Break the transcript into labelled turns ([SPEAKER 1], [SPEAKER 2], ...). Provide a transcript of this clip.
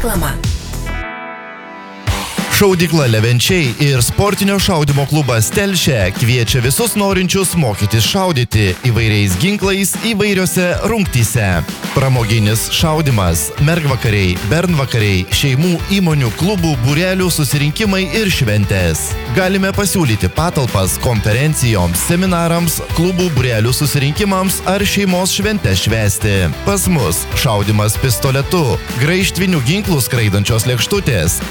[SPEAKER 1] Reklama.
[SPEAKER 2] Šaudykla Levenčiai ir sportinio šaudymo klubas Telšė kviečia visus norinčius mokytis šaudyti įvairiais ginklais įvairiose rungtyse. Pramoginis šaudymas, mergvakariai, bernvakariai, šeimų, įmonių, klubų, būrelių susirinkimai ir šventės. Galime pasiūlyti patalpas konferencijoms, seminarams, klubų, būrelių susirinkimams ar šeimos šventės švęsti. Pas mus šaudymas pistoletu, graižtvinių ginklų skraidančios lėkštutės,